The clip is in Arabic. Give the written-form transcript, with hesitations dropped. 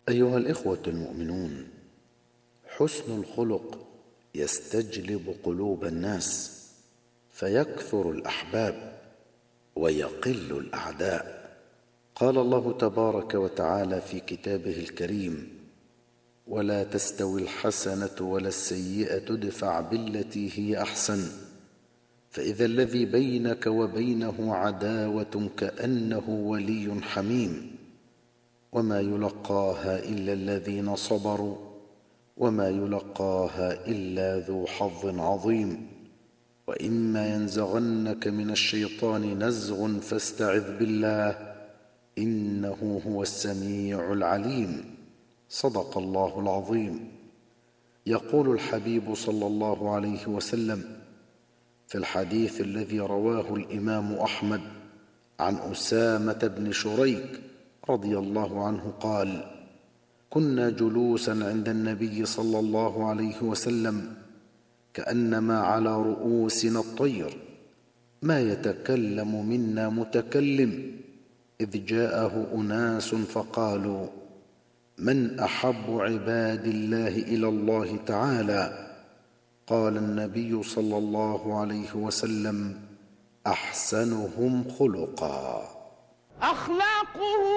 أيها الإخوة المؤمنون، حسن الخلق يستجلب قلوب الناس، فيكثر الأحباب ويقل الأعداء. قال الله تبارك وتعالى في كتابه الكريم: ولا تستوي الحسنة ولا السيئة ادفع بالتي هي أحسن فإذا الذي بينك وبينه عداوة كأنه ولي حميم وما يلقاها إلا الذين صبروا وما يلقاها إلا ذو حظ عظيم. وإما ينزغنك من الشيطان نزغ فاستعذ بالله إنه هو السميع العليم. صدق الله العظيم. يقول الحبيب صلى الله عليه وسلم في الحديث الذي رواه الإمام أحمد عن أسامة بن شريك رضي الله عنه قال: كنا جلوسا عند النبي صلى الله عليه وسلم كأنما على رؤوسنا الطير، ما يتكلم منا متكلم، إذ جاءه أناس فقالوا: من أحب عباد الله إلى الله تعالى؟ قال النبي صلى الله عليه وسلم: أحسنهم خلقا. أخلاقه